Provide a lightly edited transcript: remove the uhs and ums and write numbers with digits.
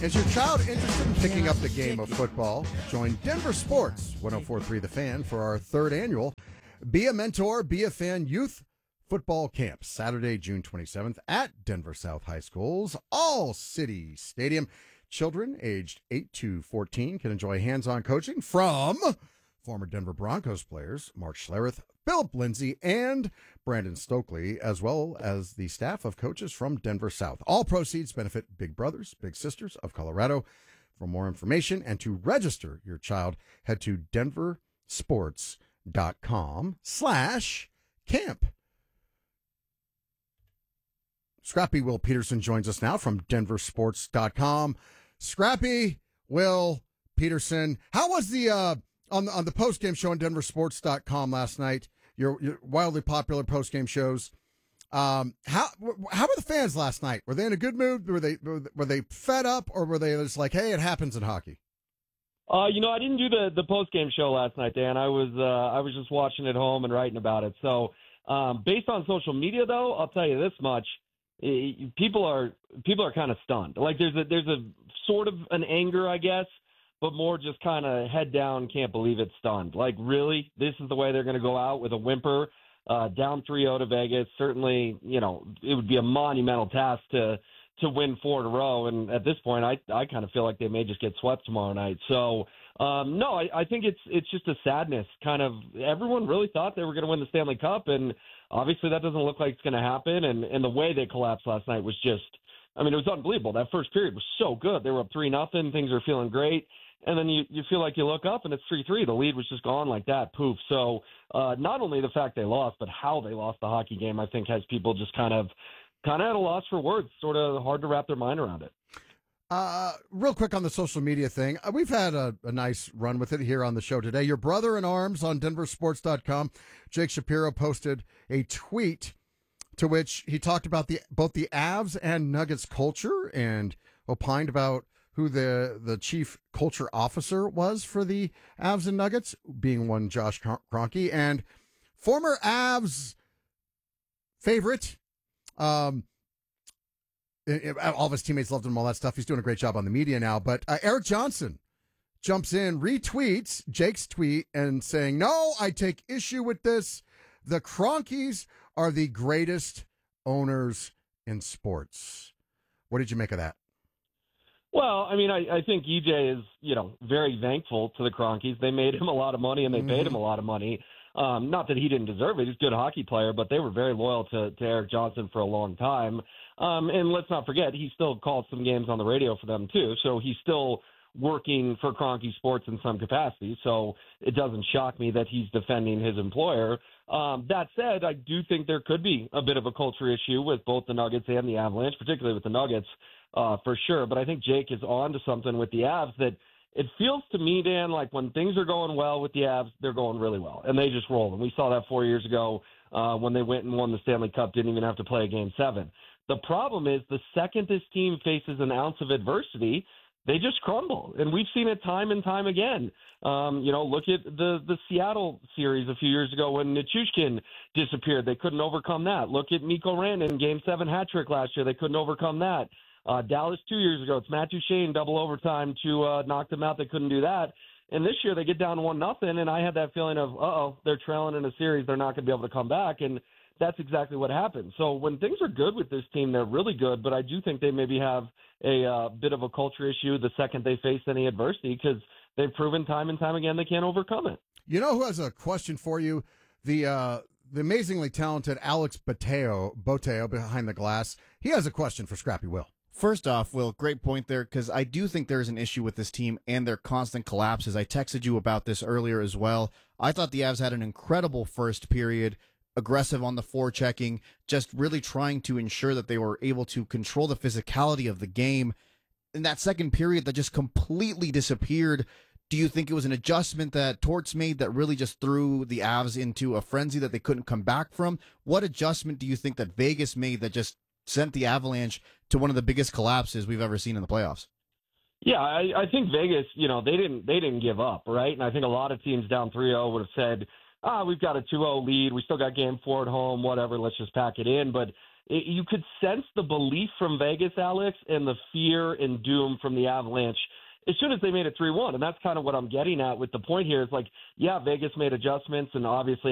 Is your child interested in picking up the game of football? Join Denver Sports 1043 The Fan for our third annual Be a Mentor, Be a Fan Youth Football Camp, Saturday, June 27th at Denver South High School's All-City Stadium. Children aged 8 to 14 can enjoy hands-on coaching from former Denver Broncos players Mark Schlereth, Philip Lindsay, and Brandon Stokely, as well as the staff of coaches from Denver South. All proceeds benefit Big Brothers, Big Sisters of Colorado. For more information and to register your child, head to denversports.com/camp. Scrappy Will Peterson joins us now from denversports.com. Scrappy Will Peterson, how was the on the post-game show on denversports.com last night, your wildly popular post-game shows? How were the fans last night? Were they in a good mood? Were they fed up, or were they just like, hey, it happens in hockey? I didn't do the post-game show last night, Dan. I was just watching at home and writing about it. So based on social media, though, I'll tell you this much. People are kind of stunned. Like there's a sort of an anger, I guess, but more just kind of head down, can't believe it, stunned. Like, really? This is the way they're going to go out with a whimper, down 3-0 to Vegas? Certainly, it would be a monumental task to win 4 in a row. And at this point, I kind of feel like they may just get swept tomorrow night. So, no, I think it's just a sadness. Kind of everyone really thought they were going to win the Stanley Cup, and obviously that doesn't look like it's going to happen. And the way they collapsed last night was just, it was unbelievable. That first period was so good. They were up 3-0. Things are feeling great. And then you feel like you look up and it's 3-3. The lead was just gone like that, poof. So not only the fact they lost, but how they lost the hockey game, I think, has people just kind of at a loss for words. Sort of hard to wrap their mind around it. Real quick on the social media thing. We've had a nice run with it here on the show today. Your brother in arms on denversports.com, Jake Shapiro, posted a tweet to which he talked about both the Avs and Nuggets culture and opined about who the chief culture officer was for the Avs and Nuggets, being one Josh Kroenke, and former Avs favorite. All of his teammates loved him, all that stuff. He's doing a great job on the media now. But Eric Johnson jumps in, retweets Jake's tweet and saying, no, I take issue with this. The Kroenkes are the greatest owners in sports. What did you make of that? Well, I think EJ is, very thankful to the Kroenkes. They made him a lot of money and they paid him a lot of money. Not that he didn't deserve it. He's a good hockey player, but they were very loyal to Eric Johnson for a long time. And let's not forget, he still called some games on the radio for them too. So he's still working for Kroenke Sports in some capacity. So it doesn't shock me that he's defending his employer. That said, I do think there could be a bit of a culture issue with both the Nuggets and the Avalanche, particularly with the Nuggets, for sure. But I think Jake is on to something with the Avs that it feels to me, Dan, like when things are going well with the Avs, they're going really well, and they just roll. And we saw that 4 years ago when they went and won the Stanley Cup, didn't even have to play a Game 7. The problem is the second this team faces an ounce of adversity, they just crumble. And we've seen it time and time again. Look at the Seattle series a few years ago when Nichushkin disappeared. They couldn't overcome that. Look at Mikko Rantanen, Game 7 hat trick last year. They couldn't overcome that. Dallas 2 years ago, it's Matt Duchene, double overtime to knock them out. They couldn't do that. And this year they get down 1-0, and I had that feeling of, they're trailing in a series. They're not going to be able to come back. And that's exactly what happened. So when things are good with this team, they're really good, but I do think they maybe have a bit of a culture issue the second they face any adversity because they've proven time and time again they can't overcome it. You know who has a question for you? The amazingly talented Alex Boteo behind the glass. He has a question for Scrappy Will. First off, Will, great point there, because I do think there's an issue with this team and their constant collapses. I texted you about this earlier as well. I thought the Avs had an incredible first period, aggressive on the forechecking, just really trying to ensure that they were able to control the physicality of the game. In that second period, that just completely disappeared. Do you think it was an adjustment that Torts made that really just threw the Avs into a frenzy that they couldn't come back from? What adjustment do you think that Vegas made that just sent the Avalanche to one of the biggest collapses we've ever seen in the playoffs? Yeah, I think Vegas, they didn't give up, right? And I think a lot of teams down 3-0 would have said, we've got a 2-0 lead. We still got game 4 at home, whatever. Let's just pack it in. But you could sense the belief from Vegas, Alex, and the fear and doom from the Avalanche as soon as they made it 3-1. And that's kind of what I'm getting at with the point here. Is like, yeah, Vegas made adjustments, and obviously